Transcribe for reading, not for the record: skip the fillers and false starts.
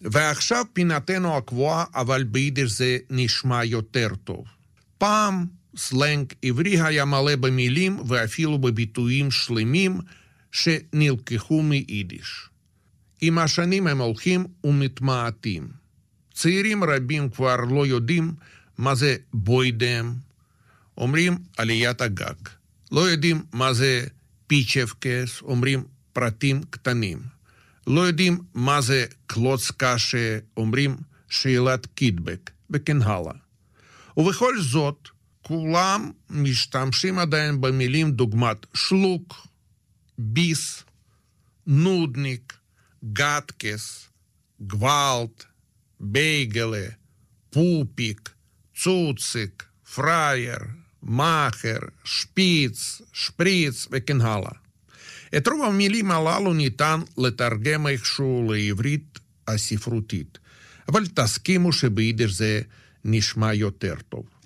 ועכשיו פינתנו הקבועה, אבל ביידיש זה נשמע יותר טוב. פעם סלנג עברי היה מלא במילים ואפילו בביטויים שלמים שנלקחו מיידיש. עם השנים הם הולכים ומתמעטים. צעירים רבים כבר לא יודעים מה זה בוידם, אומרים עליית הגג. לא יודעים מה זה פיצ'פקס, אומרים פרטים קטנים. לא יודעים מה זה קלוץ קשה, אומרים שאלת קיטבק, וכן הלאה. ובכל זאת, כולם משתמשים עדיין במילים דוגמת שלוק, ביס, נודניק, גטקס, גוואלט, בייגלה, פופיק, צוציק, פרייר, מאחר, שפיץ, שפריץ וכן הלאה. את רוב המילים הללו ניתן לתרגם איכשהו לעברית הספרותית, אבל תסכימו שביידיש זה נשמע יותר טוב.